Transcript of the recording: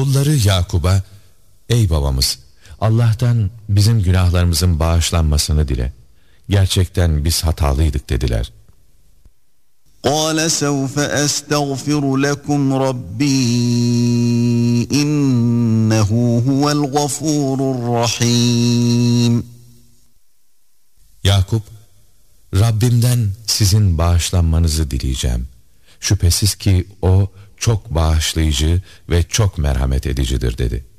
Oğulları Yakub'a, ey babamız, Allah'tan bizim günahlarımızın bağışlanmasını dile. Gerçekten biz hatalıydık dediler. قَالَ سَوْفَ أَسْتَغْفِرُ لَكُمْ رَبِّي إِنَّهُ هُوَ الْغَفُورُ الرَّحِيمُ. Yakup, Rabbimden sizin bağışlanmanızı dileyeceğim. Şüphesiz ki o çok bağışlayıcı ve çok merhamet edicidir dedi.